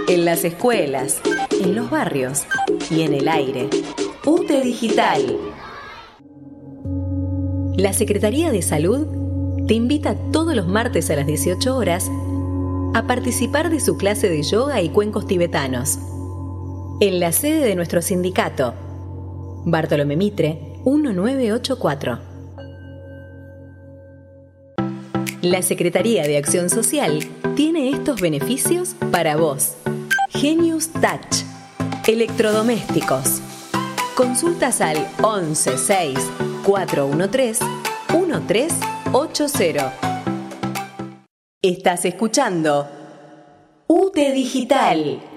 en las escuelas, en los barrios y en el aire. UTE Digital. La Secretaría de Salud te invita todos los martes a las 18 horas a participar de su clase de yoga y cuencos tibetanos en la sede de nuestro sindicato, Bartolomé Mitre 1984. La Secretaría de Acción Social tiene estos beneficios para vos. Genius Touch, electrodomésticos. Consultas al 11 6 413 1380. Estás escuchando UTE Digital.